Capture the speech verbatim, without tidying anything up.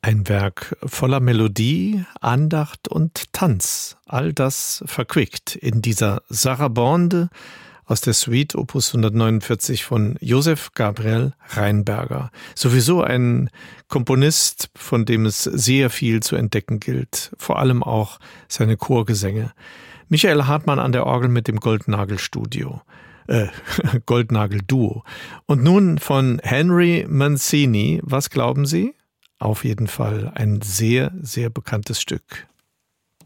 Ein Werk voller Melodie, Andacht und Tanz. All das verquickt in dieser Sarabande aus der Suite Opus hundertneunundvierzig von Josef Gabriel Rheinberger. Sowieso ein Komponist, von dem es sehr viel zu entdecken gilt. Vor allem auch seine Chorgesänge. Michael Hartmann an der Orgel mit dem Goldnagel-Studio. Äh, Goldnagel-Duo. Und nun von Henry Mancini. Was glauben Sie? Auf jeden Fall ein sehr, sehr bekanntes Stück.